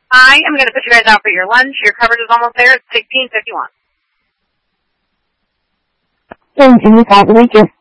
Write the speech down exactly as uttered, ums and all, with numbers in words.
I am going to put you guys out for your lunch. Your coverage is almost there. It's sixteen fifty-one. Thank you, Miss Rodriguez.